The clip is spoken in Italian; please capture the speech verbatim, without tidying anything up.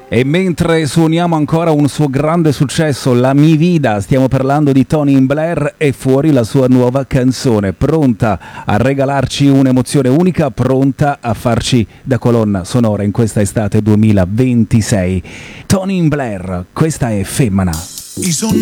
E mentre suoniamo ancora un suo grande successo, La Mi Vida, stiamo parlando di Tony Blair, e fuori la sua nuova canzone, pronta a regalarci un'emozione unica, pronta a farci da colonna sonora in questa estate duemilaventisei. Tony Blair, questa è Femmina. I son